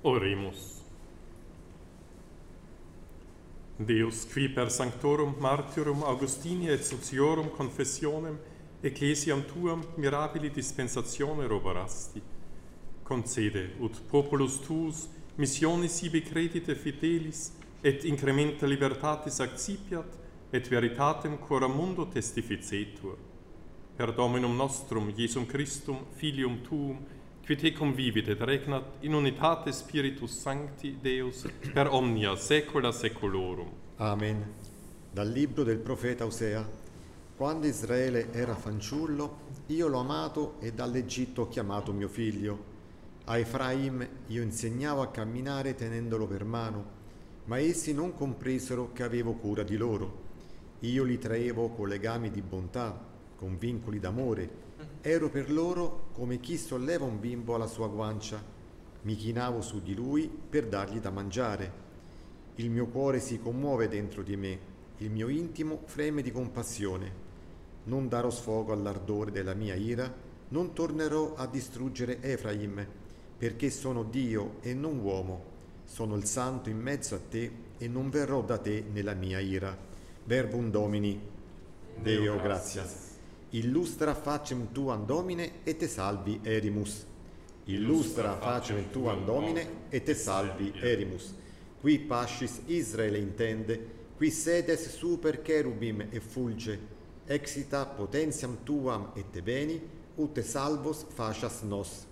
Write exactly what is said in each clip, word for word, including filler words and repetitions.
Oremus. Deus, qui per sanctorum martyrum Augustini et sociorum confessionem ecclesiam tuam mirabili dispensatione roborasti, concede ut populus tuus missionis sibi credite fidelis et incrementa libertatis accipiat et veritatem coram mundo testificetur. Per Dominum nostrum Iesum Christum, Filium tuum, qui te convivit et regnat in unitate Spiritus Sancti Deus per omnia saecula saeculorum. Amen. Dal libro del profeta Osea. Quando Israele era fanciullo, io l'ho amato e dall'Egitto ho chiamato mio figlio. A Efraim io insegnavo a camminare tenendolo per mano, ma essi non compresero che avevo cura di loro. Io li traevo con legami di bontà, con vincoli d'amore. Ero per loro come chi solleva un bimbo alla sua guancia. Mi chinavo su di lui per dargli da mangiare. Il mio cuore si commuove dentro di me, il mio intimo freme di compassione. Non darò sfogo all'ardore della mia ira, non tornerò a distruggere Efraim, perché sono Dio e non uomo. Sono il Santo in mezzo a te e non verrò da te nella mia ira. Verbum Domini. Deo gratias. Illustra facem tuam Domine et te salvi Erimus. Illustra facem tuam Domine et te salvi Erimus. Qui pascis Israele intende, qui sedes super cherubim e fulge, exita potentiam tuam et te veni, ut te salvos facias nos.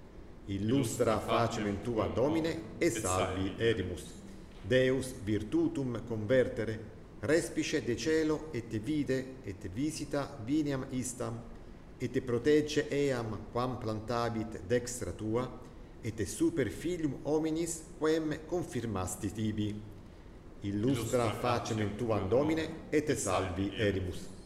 Illustra facem tuam Domine et salvi Erimus. Deus virtutum convertere, respice de cielo et te vide et te visita viniam istam, et te protegge eam quam plantabit dextra tua, et te super filium hominis quem confirmasti tibi. Illustra facem tuam Domine et te salvi Erimus.